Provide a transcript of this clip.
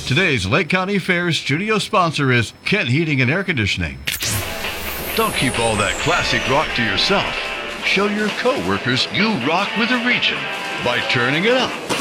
Today's Lake County Fair studio sponsor is Kent Heating and Air Conditioning. Don't keep all that classic rock to yourself. Show your co-workers you rock with a region by turning it up.